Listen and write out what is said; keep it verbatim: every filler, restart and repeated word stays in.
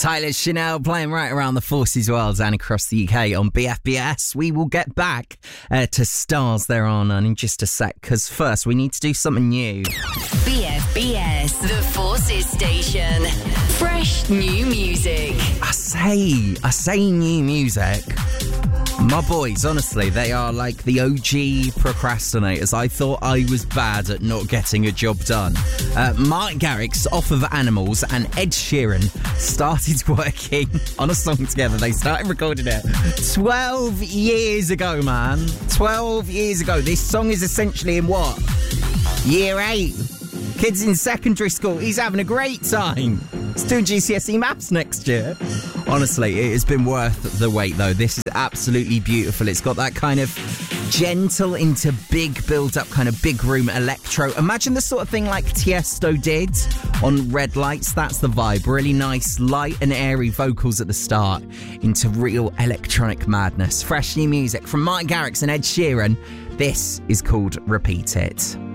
Tyler Chanel playing right around the Forces World and across the U K on B F B S. We will get back uh, to stars there on in just a sec, because first we need to do something new. B F B S, the Forces Station. Fresh new music. I say, I say new music. My boys, honestly, they are like the O G procrastinators. I thought I was bad at not getting a job done. Uh, Mark Garrix off of Animals and Ed Sheeran started working on a song together. They started recording it twelve years ago, man. twelve years ago. This song is essentially in what? Year eight. Kids in secondary school. He's having a great time. He's doing G C S E maths next year. Honestly, it has been worth the wait, though. This is absolutely beautiful. It's got that kind of gentle into big build-up, kind of big room electro. Imagine the sort of thing like Tiesto did on Red Lights. That's the vibe. Really nice, light and airy vocals at the start into real electronic madness. Fresh new music from Mark Garrix and Ed Sheeran. This is called Repeat It.